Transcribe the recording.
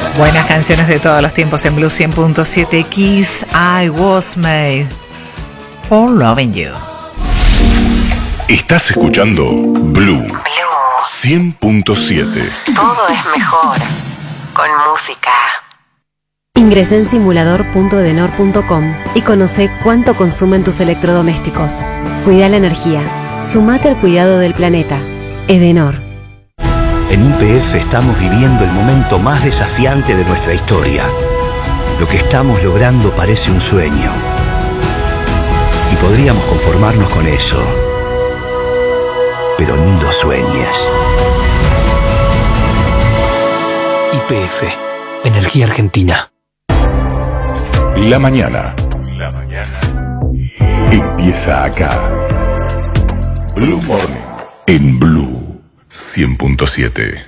Buenas canciones de todos los tiempos en Blue 100.7. Kiss, I Was Made for Loving You. Estás escuchando Blue 100.7. Todo es mejor con música. Ingresa en simulador.edenor.com y conoce cuánto consumen tus electrodomésticos. Cuida la energía. Sumate al cuidado del planeta. Edenor. En YPF estamos viviendo el momento más desafiante de nuestra historia. Lo que estamos logrando parece un sueño. Y podríamos conformarnos con eso. Pero ni lo sueñes. YPF, Energía Argentina. La mañana empieza acá. Blue Morning en Blue 100.7.